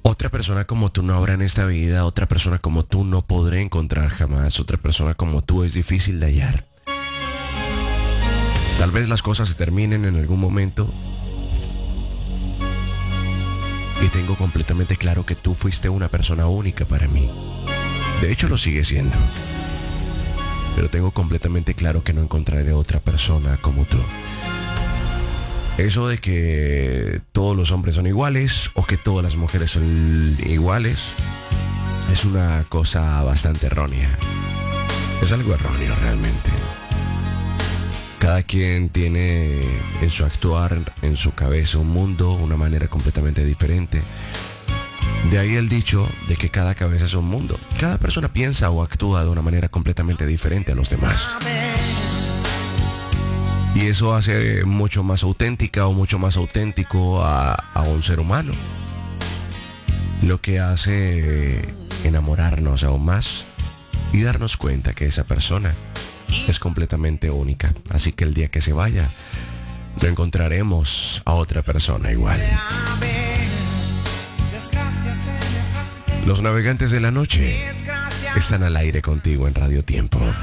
Otra persona como tú no habrá en esta vida, otra persona como tú no podré encontrar jamás, otra persona como tú es difícil de hallar. Tal vez las cosas se terminen en algún momento y tengo completamente claro que tú fuiste una persona única para mí. De hecho lo sigue siendo. Pero tengo completamente claro que no encontraré otra persona como tú. Eso de que todos los hombres son iguales o que todas las mujeres son iguales es una cosa bastante errónea. Es algo erróneo realmente. Cada quien tiene en su actuar, en su cabeza, un mundo, una manera completamente diferente. De ahí el dicho de que cada cabeza es un mundo. Cada persona piensa o actúa de una manera completamente diferente a los demás. Y eso hace mucho más auténtica o mucho más auténtico a un ser humano. Lo que hace enamorarnos aún más y darnos cuenta que esa persona es completamente única. Así que el día que se vaya, no encontraremos a otra persona igual. Los navegantes de la noche están al aire contigo en Radio Tiempo.